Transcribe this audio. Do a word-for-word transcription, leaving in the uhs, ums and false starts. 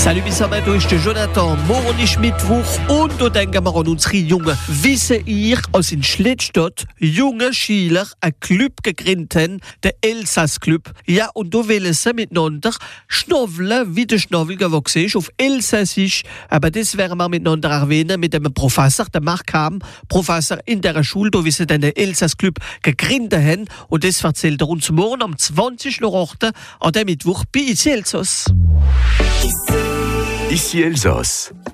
Salut Bissamet, ich bin Jonathan. Morgen ist Mittwoch und da denken wir an unsere Jungen. Wissen ihr, als in Schlittstadt junge Schüler einen Club gegründet haben, der Elsass-Club. Ja, und da wollen sie miteinander schnaufeln, wie der Schnabel gewachsen ist, auf Elsassisch. Aber das werden wir miteinander erwähnen mit dem Professor, der Marc Ham, Professor in der Schule, da wie sie den Elsass-Club gegründet haben. Und das erzählt er uns morgen am zwanzigsten Achten an dem Mittwoch bei Ici Elsass. Ici Elsass.